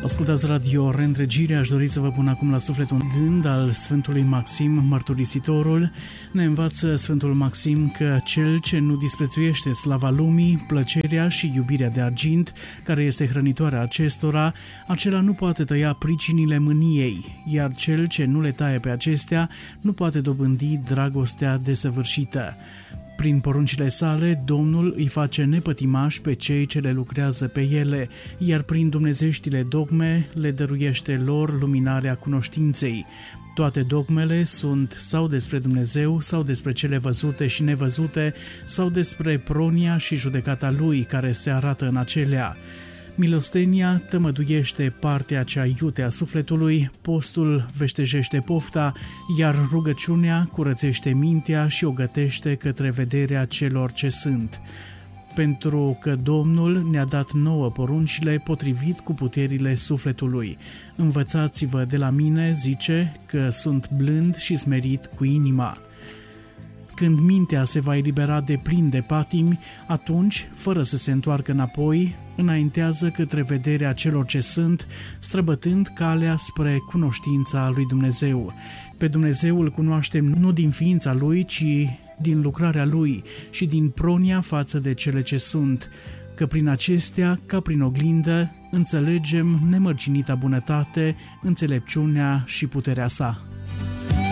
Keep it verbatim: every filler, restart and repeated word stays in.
Ascultați Radio Reîntregire, aș dori să vă pun acum la suflet un gând al Sfântului Maxim, Mărturisitorul. Ne învață Sfântul Maxim că cel ce nu disprețuiește slava lumii, plăcerea și iubirea de argint, care este hrănitoarea acestora, acela nu poate tăia pricinile mâniei, iar cel ce nu le taie pe acestea nu poate dobândi dragostea desăvârșită. Prin poruncile sale, Domnul îi face nepătimași pe cei ce le lucrează pe ele, iar prin dumnezeștile dogme le dăruiește lor luminarea cunoștinței. Toate dogmele sunt sau despre Dumnezeu, sau despre cele văzute și nevăzute, sau despre pronia și judecata Lui care se arată în acelea. Milostenia tămăduiește partea cea iute a sufletului, postul veștejește pofta, iar rugăciunea curățește mintea și o gătește către vederea celor ce sunt. Pentru că Domnul ne-a dat nouă poruncile potrivit cu puterile sufletului. Învățați-vă de la mine, zice, că sunt blând și smerit cu inima. Când mintea se va elibera de plin de patimi, atunci, fără să se întoarcă înapoi, înaintează către vederea celor ce sunt, străbătând calea spre cunoștința lui Dumnezeu. Pe Dumnezeu îl cunoaștem nu din ființa Lui, ci din lucrarea Lui și din pronia față de cele ce sunt, că prin acestea, ca prin oglindă, înțelegem nemărginita bunătate, înțelepciunea și puterea sa.